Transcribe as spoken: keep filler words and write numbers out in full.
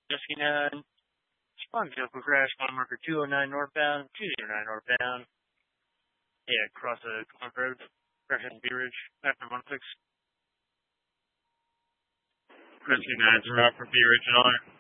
Jesky nine. Spawn vehicle crash, mile marker two oh nine northbound, two oh nine northbound. Yeah, across the Clark Road, crashing Bee Ridge, after one six. Rescue nines are out for Bee Ridge and honor.